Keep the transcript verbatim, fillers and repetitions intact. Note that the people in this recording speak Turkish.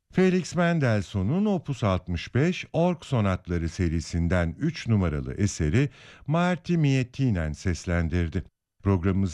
Felix Mendelssohn'un Opus altmış beş Org Sonatları serisinden üç numaralı eseri Marty Miettinen seslendirdi. Programımız